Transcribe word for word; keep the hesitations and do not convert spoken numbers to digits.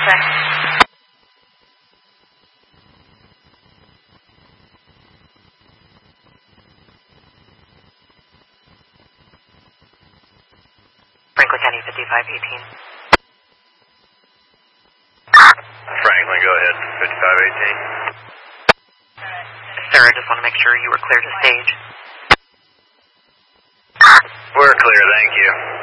check. Franklin County fifty-five eighteen. Franklin, go ahead. fifty-five eighteen. Sir, I just want to make sure you were clear to stage. We're clear, thank you.